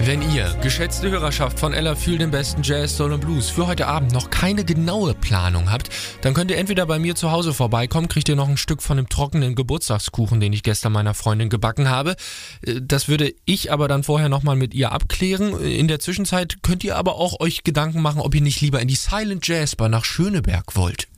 Wenn ihr, geschätzte Hörerschaft von Ella fühlt den besten Jazz, Soul und Blues, für heute Abend noch keine genaue Planung habt, dann könnt ihr entweder bei mir zu Hause vorbeikommen, kriegt ihr noch ein Stück von dem trockenen Geburtstagskuchen, den ich gestern meiner Freundin gebacken habe. Das würde ich aber dann vorher nochmal mit ihr abklären. In der Zwischenzeit könnt ihr aber auch euch Gedanken machen, ob ihr nicht lieber in die Silent Jazz Bar nach Schöneberg wollt.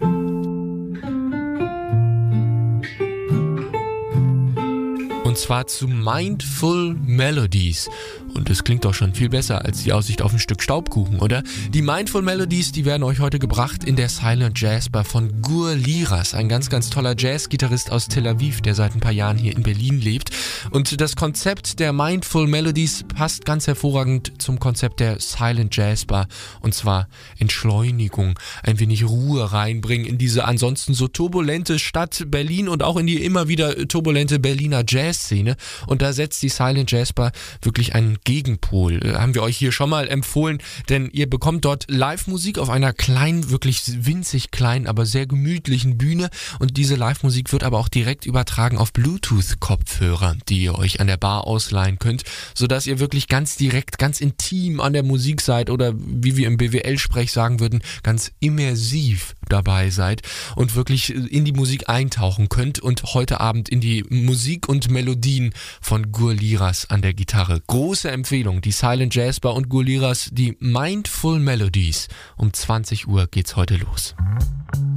Und zwar zu Mindful Melodies. Und das klingt doch schon viel besser als die Aussicht auf ein Stück Staubkuchen, oder? Die Mindful Melodies, die werden euch heute gebracht in der Silent Jazz Bar von Gur Liras, ein ganz, ganz toller Jazzgitarrist aus Tel Aviv, der seit ein paar Jahren hier in Berlin lebt. Und das Konzept der Mindful Melodies passt ganz hervorragend zum Konzept der Silent Jazz Bar. Und zwar Entschleunigung, ein wenig Ruhe reinbringen in diese ansonsten so turbulente Stadt Berlin und auch in die immer wieder turbulente Berliner Jazzszene. Und da setzt die Silent Jazz Bar wirklich einen Gegenpol. Haben wir euch hier schon mal empfohlen, denn ihr bekommt dort Live-Musik auf einer kleinen, wirklich winzig kleinen, aber sehr gemütlichen Bühne und diese Live-Musik wird aber auch direkt übertragen auf Bluetooth-Kopfhörer, die ihr euch an der Bar ausleihen könnt, sodass ihr wirklich ganz direkt, ganz intim an der Musik seid oder wie wir im BWL-Sprech sagen würden, ganz immersiv dabei seid und wirklich in die Musik eintauchen könnt und heute Abend in die Musik und Melodien von Gur Liras an der Gitarre. Große Empfehlung, die Silent Jazz Bar und Gur Liras, die Mindful Melodies. Um 20 Uhr geht's heute los.